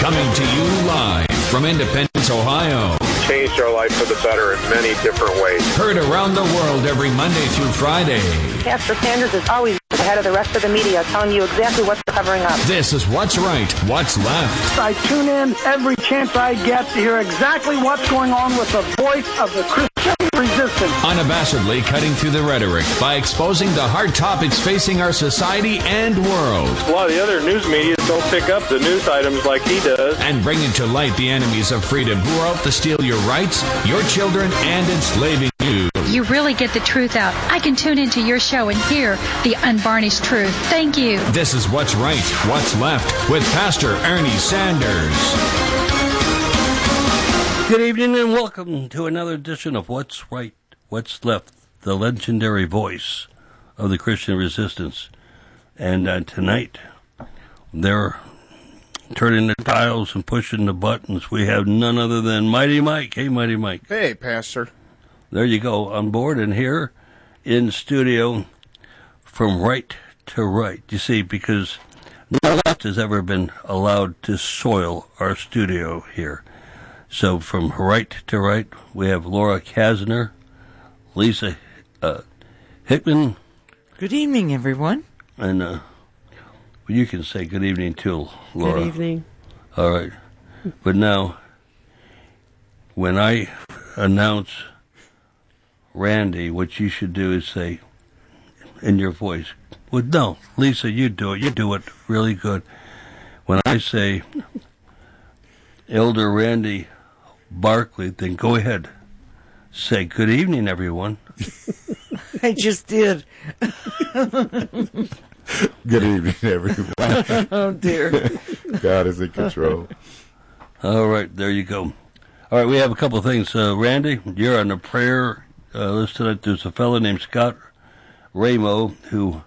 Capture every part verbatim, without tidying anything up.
Coming to you live from Independence, Ohio. Changed our life for the better in many different ways. Heard around the world every Monday through Friday. Pastor Sanders is always ahead of the rest of the media, telling you exactly what they're covering up. This is What's Right, What's Left. I tune in every chance I get to hear exactly what's going on with the voice of the Christian resistance. Unabashedly cutting through the rhetoric by exposing the hard topics facing our society and world. A lot of the other news media don't pick up the news items like he does. And bringing to light the enemies of freedom who are out to steal your rights, your children, and enslaving you. You really get the truth out. I can tune into your show and hear the unvarnished truth. Thank you. This is What's Right, What's Left with Pastor Ernie Sanders. Good evening and welcome to another edition of What's Right, What's Left, the legendary voice of the Christian resistance. And uh, tonight, they're turning the dials and pushing the buttons. We have none other than Mighty Mike. Hey, Mighty Mike. Hey, Pastor. There you go, on board and here in studio from right to right. You see, because no left has ever been allowed to soil our studio here. So from right to right, we have Laura Kasner, Lisa uh, Hickman. Good evening, everyone. And uh, well, you can say good evening too, Laura. Good evening. All right. But now, when I announce Randy, what you should do is say, in your voice, well, no, Lisa, you do it. You do it really good. When I say Elder Randy Barkley, then go ahead. Say, good evening, everyone. I just did. Good evening, everyone. Oh, dear. God is in control. All right, there you go. All right, we have a couple of things. Uh, Randy, you're on the prayer uh, list tonight. There's a fellow named Scott Ramo who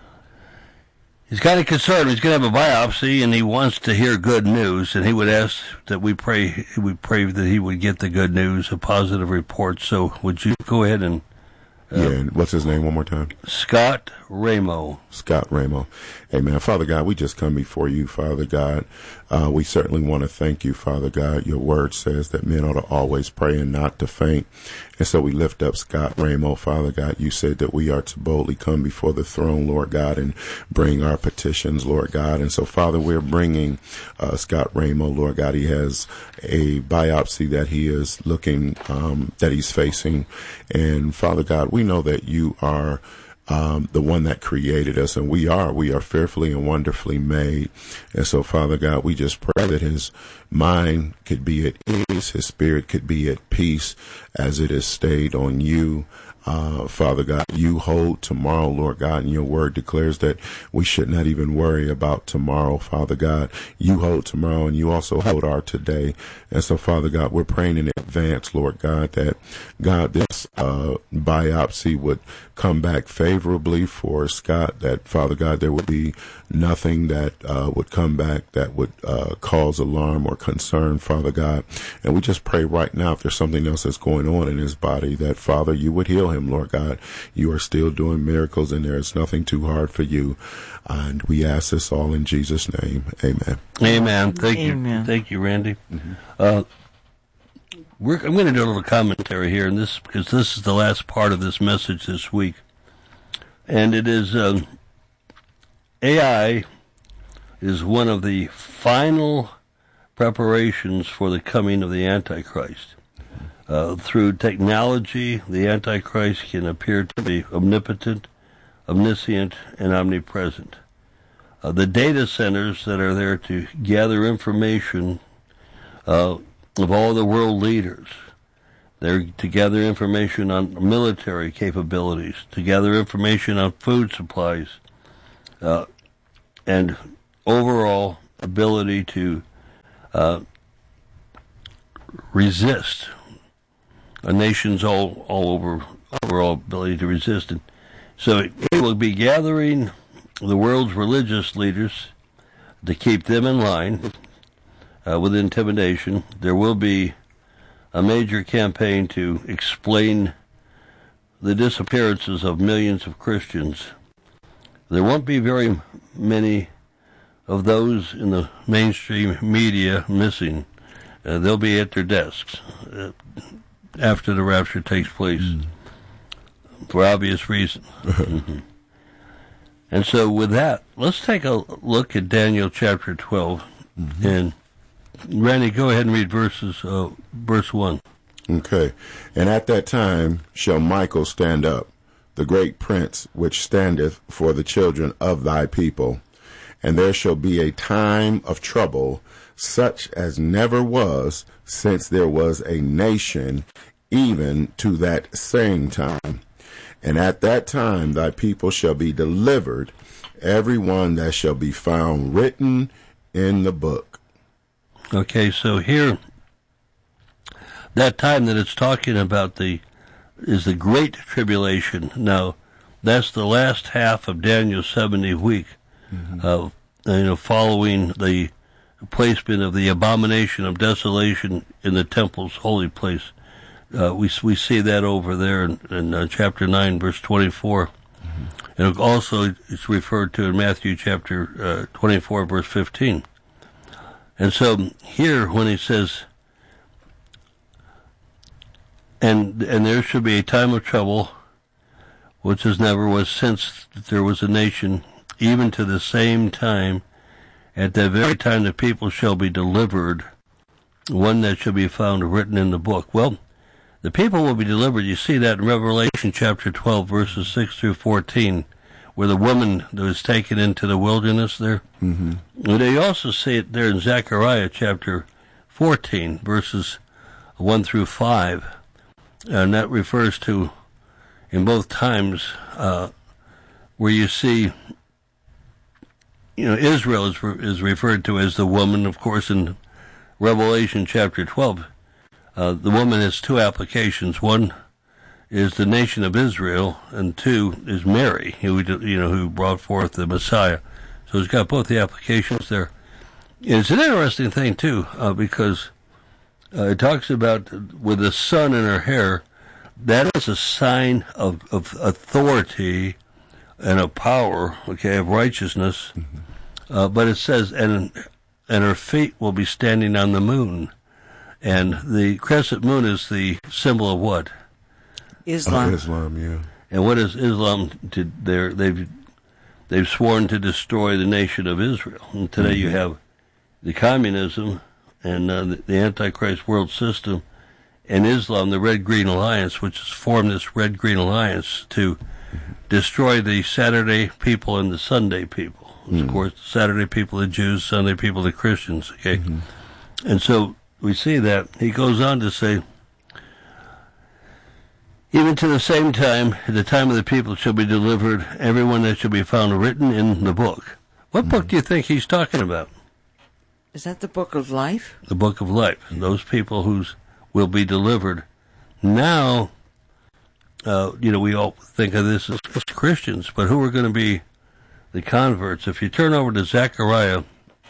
he's kind of concerned. He's going to have a biopsy, and he wants to hear good news. And he would ask that we pray. We pray that he would get the good news, a positive report. So, would you go ahead and uh, yeah? And what's his name? One more time. Scott Ramo. Scott Ramo. Amen. Father God, we just come before you, Father God. Uh, we certainly want to thank you, Father God. Your word says that men ought to always pray and not to faint. And so we lift up Scott Ramo, Father God. You said that we are to boldly come before the throne, Lord God, and bring our petitions, Lord God. And so, Father, we're bringing uh, Scott Ramo, Lord God. He has a biopsy that he is looking, um, that he's facing. And, Father God, we know that you are Um, the one that created us, and we are, we are fearfully and wonderfully made. And so, Father God, we just pray that his mind could be at ease, his spirit could be at peace as it is stayed on you. Uh, Father God, you hold tomorrow, Lord God, and your word declares that we should not even worry about tomorrow, Father God. You hold tomorrow, and you also hold our today. And so, Father God, we're praying in advance, Lord God, that, God, this uh, biopsy would come back favorably for Scott, that, Father God, there would be nothing that uh, would come back that would uh, cause alarm or concern, Father God. And we just pray right now, if there's something else that's going on in his body, that, Father, you would heal him, Lord God. You are still doing miracles, and there is nothing too hard for you. And we ask this all in Jesus' name. Amen. Amen. Thank Amen. you. Thank you, Randy. Mm-hmm. Uh, we're, I'm going to do a little commentary here, and this because this is the last part of this message this week. And it is um, A I is one of the final preparations for the coming of the Antichrist. Uh, through technology, the Antichrist can appear to be omnipotent, omniscient, and omnipresent. Uh, the data centers that are there to gather information uh, of all the world leaders, they're to gather information on military capabilities, to gather information on food supplies, uh, and overall ability to uh, resist. A nation's all all over overall ability to resist. And so it will be gathering the world's religious leaders to keep them in line uh, with intimidation. There will be a major campaign to explain the disappearances of millions of Christians. There won't be very many of those in the mainstream media missing. Uh, they'll be at their desks uh, after the rapture takes place, mm. for obvious reasons. mm-hmm. And so with that, let's take a look at Daniel chapter twelve. Mm-hmm. And Randy, go ahead and read verses, uh, verse one. Okay. And at that time shall Michael stand up, the great prince which standeth for the children of thy people. And there shall be a time of trouble, such as never was since there was a nation, even to that same time. And at that time thy people shall be delivered, every one that shall be found written in the book. Okay, so here, that time that it's talking about the is the Great Tribulation. Now, that's the last half of Daniel's seventy week, mm-hmm. uh, you know, following the placement of the abomination of desolation in the temple's holy place. Uh, we we see that over there in, in uh, chapter nine, verse twenty-four. Mm-hmm. And also it's referred to in Matthew chapter uh, twenty-four, verse fifteen. And so here, when he says, and and there should be a time of trouble, which as never was since there was a nation, even to the same time, at that very time the people shall be delivered, one that shall be found written in the book. Well, the people will be delivered. You see that in Revelation chapter twelve, verses six through fourteen, where the woman that was taken into the wilderness there. Mm-hmm. And you also see it there in Zechariah chapter fourteen, verses one through five. And that refers to, in both times, uh, where you see, you know, Israel is, re- is referred to as the woman, of course, in Revelation chapter twelve. Uh, the woman has two applications. One is the nation of Israel, and two is Mary, who you know who brought forth the Messiah. So it's got both the applications there. It's an interesting thing too, uh, because uh, it talks about with the sun in her hair. That is a sign of, of authority and of power, okay, of righteousness. Mm-hmm. Uh, but it says, and and her feet will be standing on the moon. And the crescent moon is the symbol of what? Islam. Oh, Islam, yeah. And what is Islam? To their, they've they've sworn to destroy the nation of Israel. And today mm-hmm. you have the communism and uh, the, the Antichrist world system, and Islam, the Red-Green Alliance, which has formed this Red-Green Alliance to mm-hmm. destroy the Saturday people and the Sunday people. Mm-hmm. Of course, Saturday people, the Jews; Sunday people, the Christians. Okay, mm-hmm. and so we see that. He goes on to say, even to the same time, at the time of the people shall be delivered, everyone that shall be found written in the book. What mm-hmm. book do you think he's talking about? Is that the book of life? The book of life. Those people who's will be delivered. Now, uh, you know, we all think of this as Christians, but who are going to be the converts? If you turn over to Zechariah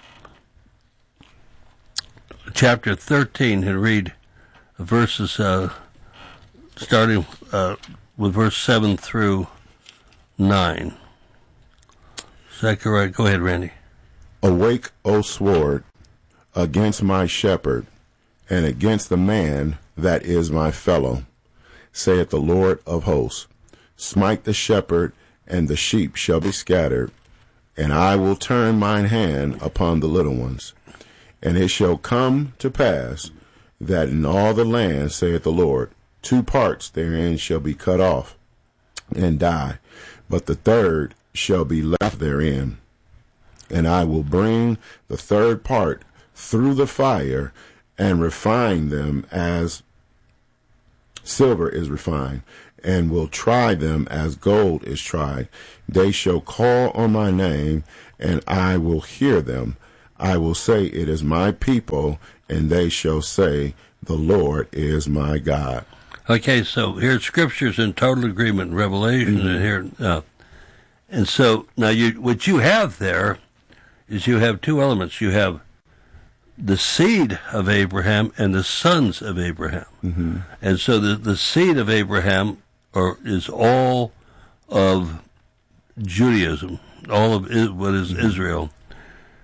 chapter thirteen and read verses uh, starting uh, with verse seven through nine. Zechariah, go ahead, Randy. Awake, O sword, against my shepherd, and against the man that is my fellow, saith the Lord of hosts. Smite the shepherd, and the sheep shall be scattered, and I will turn mine hand upon the little ones. And it shall come to pass that in all the land, saith the Lord, two parts therein shall be cut off and die, but the third shall be left therein. And I will bring the third part through the fire and refine them as silver is refined, and will try them as gold is tried. They shall call on my name, and I will hear them. I will say, it is my people, and they shall say, the Lord is my God. Okay, so here Scripture's in total agreement in Revelation, mm-hmm. and here, uh, and so now you what you have there is you have two elements. You have the seed of Abraham and the sons of Abraham, mm-hmm. and so the the seed of Abraham are, is all of Judaism, all of what is mm-hmm. Israel.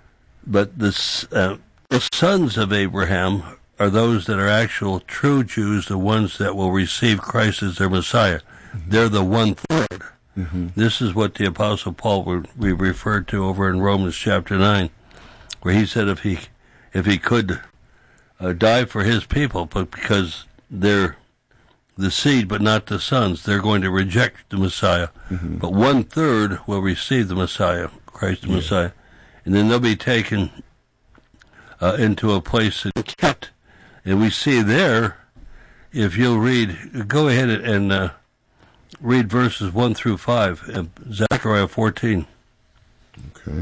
but the, uh, the sons of Abraham are those that are actual true Jews, the ones that will receive Christ as their Messiah. Mm-hmm. They're the one-third. Mm-hmm. This is what the Apostle Paul would, we referred to over in Romans chapter nine, where he said if he if he could uh, die for his people, but because they're the seed but not the sons, they're going to reject the Messiah. Mm-hmm. But one-third will receive the Messiah, Christ the yeah. Messiah. And then they'll be taken uh, into a place and kept. And we see there, if you'll read, go ahead and uh, read verses one through five, in Zechariah fourteen. Okay.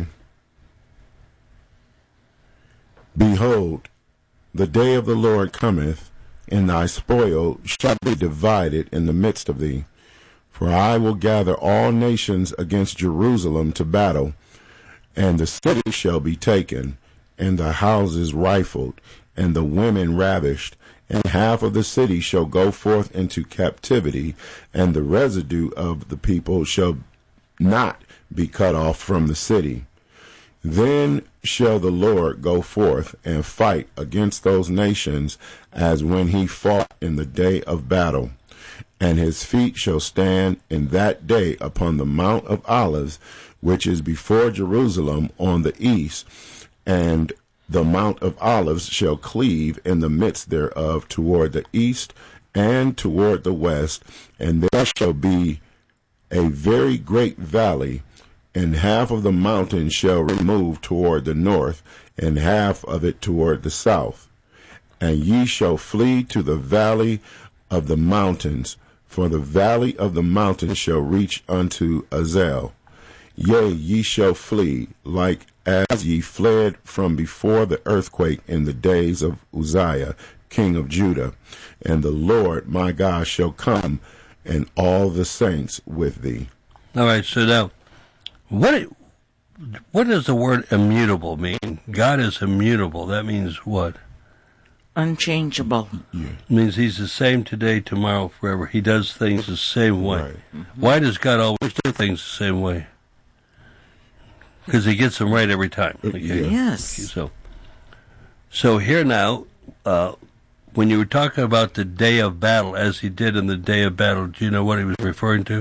Behold, the day of the Lord cometh, and thy spoil shall be divided in the midst of thee. For I will gather all nations against Jerusalem to battle, and the city shall be taken, and the houses rifled, and the women ravished, and half of the city shall go forth into captivity, and the residue of the people shall not be cut off from the city. Then shall the Lord go forth and fight against those nations as when he fought in the day of battle. And his feet shall stand in that day upon the Mount of Olives, which is before Jerusalem on the east, and the Mount of Olives shall cleave in the midst thereof toward the east and toward the west, and there shall be a very great valley, and half of the mountain shall remove toward the north, and half of it toward the south. And ye shall flee to the valley of the mountains, for the valley of the mountains shall reach unto Azel. Yea, ye shall flee, like as ye fled from before the earthquake in the days of Uzziah, king of Judah. And the Lord my God shall come, and all the saints with thee. All right, so now, what what does the word immutable mean? God is immutable. That means what? Unchangeable. Yeah. It means he's the same today, tomorrow, forever. He does things the same way. Right. Mm-hmm. Why does God always do things the same way? Because he gets them right every time. Okay? Yeah. Yes. Okay, so, so here now, uh, when you were talking about the day of battle, as he did in the day of battle, do you know what he was referring to?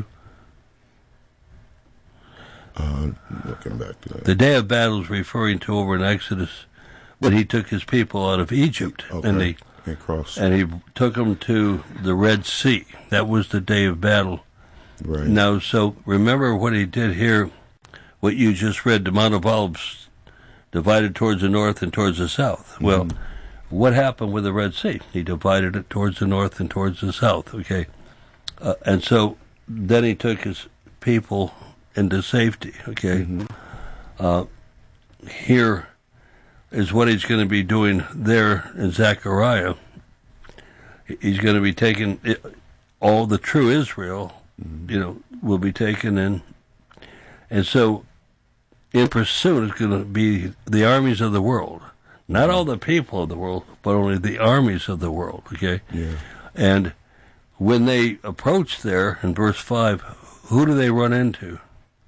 Uh, looking back to that. The day of battle is referring to over in Exodus when he took his people out of Egypt. Okay. And, they, and, cross. and he took them to the Red Sea. That was the day of battle. Right. Now, so remember what he did here, what you just read, the Mount of Olives divided towards the north and towards the south. Mm-hmm. Well, what happened with the Red Sea? He divided it towards the north and towards the south, okay? Uh, and so then he took his people into safety, okay? Mm-hmm. Uh, here is what he's going to be doing there in Zechariah. He's going to be taking it, all the true Israel, mm-hmm. you know, will be taken in. And so in pursuit is going to be the armies of the world. Not all the people of the world, but only the armies of the world, okay? Yeah. And when they approach there, in verse five, who do they run into?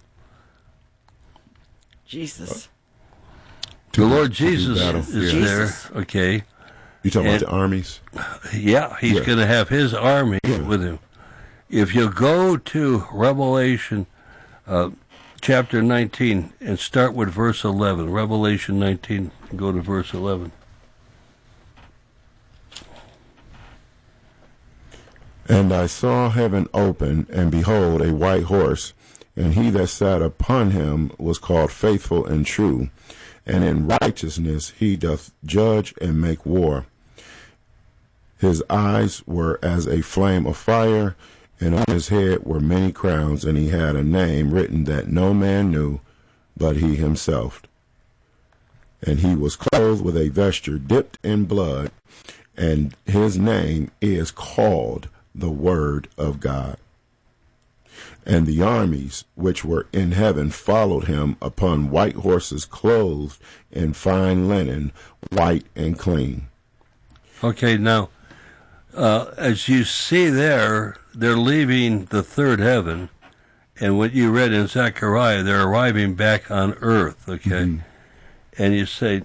Jesus. The Lord Jesus is yeah. there, Jesus. okay? You talking and, about the armies? Yeah, he's yeah. going to have his army yeah. with him. If you go to Revelation uh, chapter nineteen and start with verse eleven, Revelation nineteen, go to verse eleven. And I saw heaven open, and behold, a white horse, and he that sat upon him was called Faithful and True, and in righteousness he doth judge and make war. His eyes were as a flame of fire, and on his head were many crowns, and he had a name written that no man knew but he himself. And he was clothed with a vesture dipped in blood, and his name is called the Word of God. And the armies which were in heaven followed him upon white horses, clothed in fine linen, white and clean. Okay, now, uh, as you see there, they're leaving the third heaven, and what you read in Zechariah, they're arriving back on earth, okay? Mm-hmm. and you say,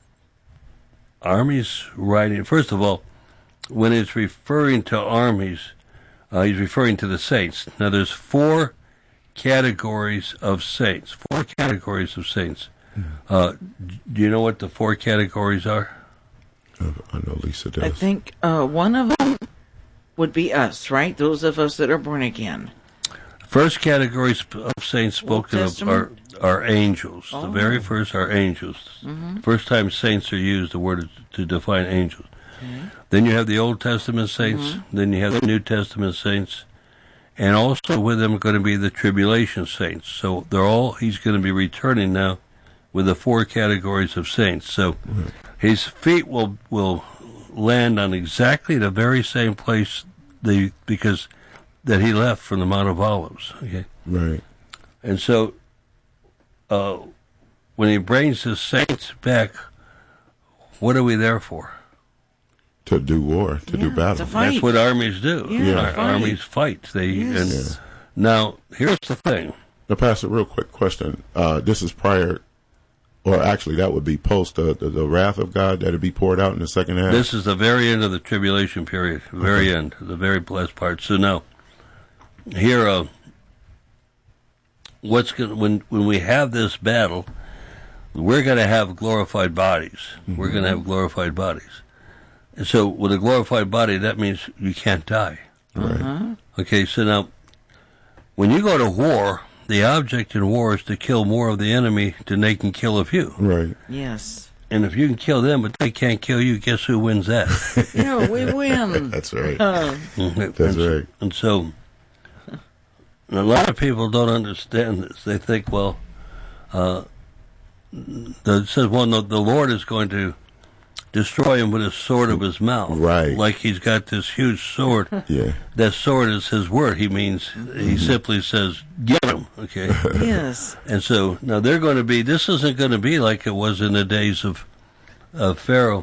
armies riding. First of all, when it's referring to armies, uh, he's referring to the saints. Now, there's four categories of saints. Four categories of saints. Uh, do you know what the four categories are? Uh, I know Lisa does. I think uh, one of them would be us, right? Those of us that are born again. First categories of saints spoken of are, are angels. Oh. The very first are angels. Mm-hmm. First time saints are used, the word is to define angels. Okay. Then you have the Old Testament saints. Mm-hmm. Then you have the New Testament saints. And also with them are going to be the tribulation saints. So they're all, he's going to be returning now with the four categories of saints. So mm-hmm. his feet will will land on exactly the very same place the because that he left from the Mount of Olives. Okay, right. And so uh, when he brings his saints back, what are we there for? To do war, to yeah, do battle. To fight. That's what armies do. Yeah, yeah. Our, fight. Armies fight. They yes. and Yeah. Now here's the thing. Now, Pastor, real quick question. Uh, this is prior, or actually that would be post uh, the, the wrath of God that would be poured out in the second half? This is the very end of the tribulation period, the very okay. end, the very last part. So now, here, uh, what's gonna, when when we have this battle, we're going to have glorified bodies. Mm-hmm. We're going to have glorified bodies. And so with a glorified body, that means you can't die. Right. Uh-huh. Okay, so now, when you go to war, the object in war is to kill more of the enemy than they can kill of you. Right. Yes. And if you can kill them, but they can't kill you, guess who wins that? Yeah, we win. That's right. Uh, That's and, right. And so, a lot of people don't understand this. They think, well, uh, the, it says, well, no, the Lord is going to destroy him with a sword of his mouth. Right. Like he's got this huge sword. Yeah. That sword is his word. He means, he mm-hmm. simply says, get him, okay? Yes. And so, now they're going to be, this isn't going to be like it was in the days of, of Pharaoh.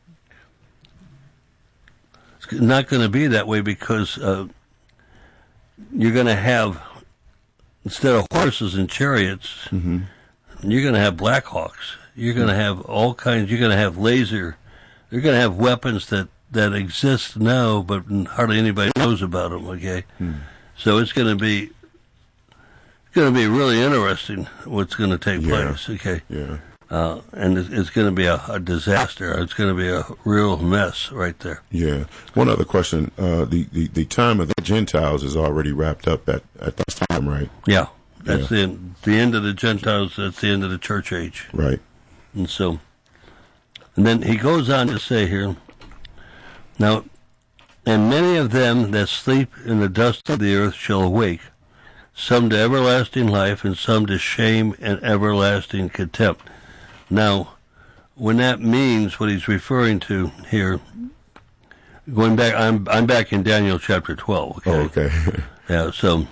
It's not going to be that way because uh, you're going to have, instead of horses and chariots, mm-hmm. you're going to have Black Hawks. You're going to have all kinds. You're going to have laser. You're going to have weapons that, that exist now, but hardly anybody knows about them. Okay, hmm. so it's going to be going to be really interesting what's going to take yeah. place. Okay, yeah, uh, and it's, it's going to be a, a disaster. It's going to be a real mess right there. Yeah. One other question: uh, the, the the time of the Gentiles is already wrapped up at at this time, right? Yeah, that's yeah. the end, the end of the Gentiles. That's the end of the church age. Right. And so, and then he goes on to say here, now, and many of them that sleep in the dust of the earth shall awake, some to everlasting life, and some to shame and everlasting contempt. Now, when that means what he's referring to here, going back, I'm I'm back in Daniel chapter twelve. Okay. Oh, okay. Yeah. So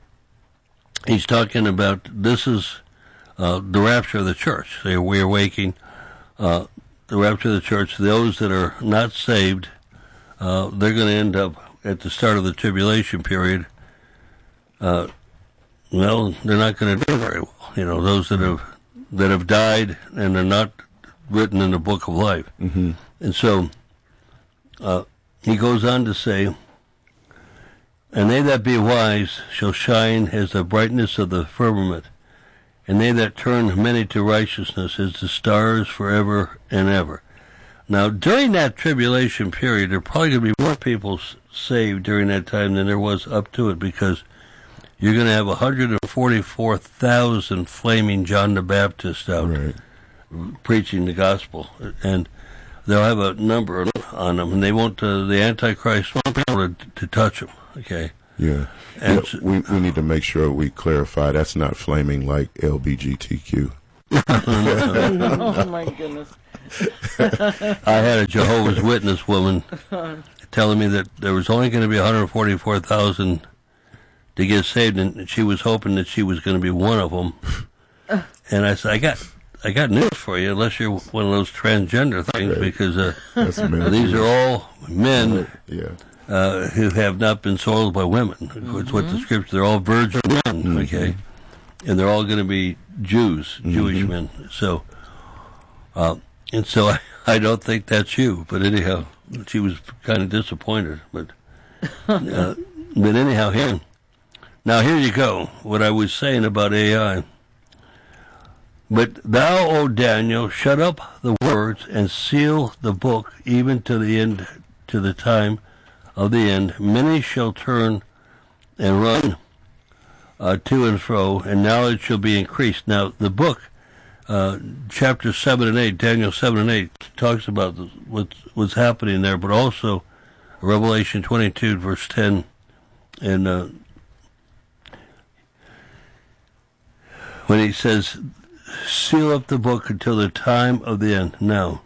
he's talking about this is. Uh, the rapture of the church. They, we're waking. Uh, the rapture of the church, those that are not saved, uh, they're going to end up at the start of the tribulation period. Uh, well, they're not going to do very well. You know, those that have that have died and are not written in the book of life. Mm-hmm. And so uh, he goes on to say, and they that be wise shall shine as the brightness of the firmament, and they that turn many to righteousness as the stars forever and ever. Now, during that tribulation period, there are probably going to be more people saved during that time than there was up to it, because you're going to have one hundred forty-four thousand flaming John the Baptist out right. preaching the gospel. And they'll have a number on them, and they won't, uh, the Antichrist won't be able to, to touch them, okay? Yeah. And yeah, we we need to make sure we clarify that's not flaming like L G B T Q. Oh my goodness! I had a Jehovah's Witness woman telling me that there was only going to be one hundred forty-four thousand to get saved, and she was hoping that she was going to be one of them. And I said, I got I got news for you, unless you're one of those transgender things, right. because uh, these are all men. Yeah. Uh, who have not been soiled by women. Mm-hmm. It's what the scripture, they're all virgin men, okay? Mm-hmm. And they're all going to be Jews, mm-hmm. Jewish men. So, Uh, and so I, I don't think that's you. But anyhow, she was kind of disappointed. But uh, but anyhow, here. Now here you go, what I was saying about A I. But thou, O Daniel, shut up the words and seal the book even to the end, to the time of the end. Many shall turn and run uh, to and fro, and knowledge shall be increased. Now, the book, uh, chapter seven and eight, Daniel seven and eight, talks about the, what's, what's happening there, but also Revelation twenty-two, verse ten, and uh, when he says, seal up the book until the time of the end. Now,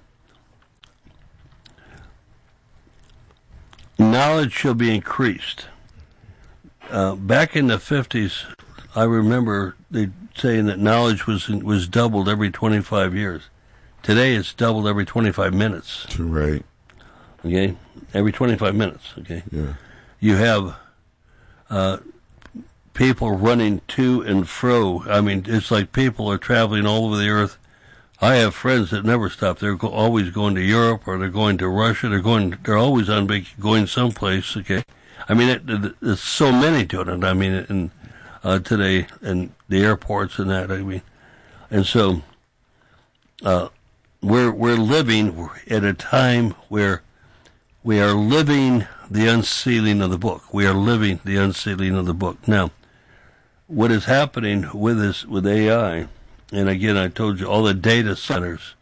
knowledge shall be increased. Uh, back in the fifties, I remember they saying that knowledge was was doubled every twenty-five years. Today, it's doubled every twenty-five minutes. Right. Okay? Every twenty-five minutes, okay? Yeah. You have uh, people running to and fro. I mean, it's like people are traveling all over the earth. I have friends that never stop. They're go- always going to Europe, or they're going to Russia. They're going. They're always on vac- going someplace. Okay, I mean, it, it, there's so many doing it. I mean, in uh, today, and the airports and that. I mean, and so uh, we're we're living at a time where we are living the unsealing of the book. We are living the unsealing of the book now. What is happening with this, with A I, and again, I told you, all the data centers,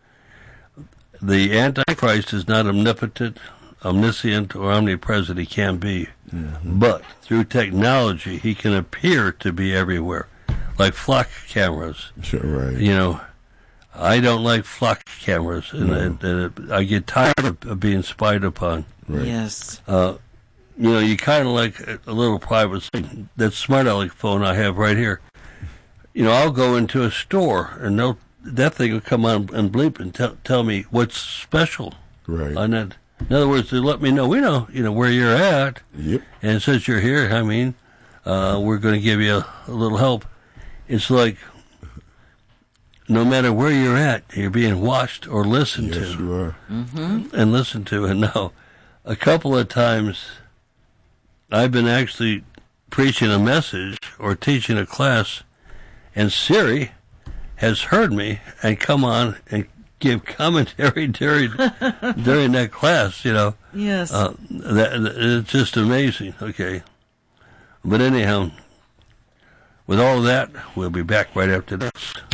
the Antichrist is not omnipotent, omniscient, or omnipresent. He can't be. Mm-hmm. But through technology, he can appear to be everywhere, like flock cameras. Sure, right. You know, I don't like flock cameras, and, no. and, and I get tired of, of being spied upon. Right. Yes. Uh, You know, you kind of like a little privacy. That Smart Aleck phone I have right here. You know, I'll go into a store, and they'll, that thing will come on and bleep and tell tell me what's special. Right. On that. In other words, they let me know, we know, you know, where you're at. Yep. And since you're here, I mean, uh, we're going to give you a, a little help. It's like, no matter where you're at, you're being watched or listened yes, to. Yes, you are. Mm-hmm. And listened to. And now, a couple of times, I've been actually preaching a message or teaching a class, and Siri has heard me and come on and give commentary during during that class. You know, yes, uh, that, that it's just amazing. Okay, but anyhow, with all that, we'll be back right after this.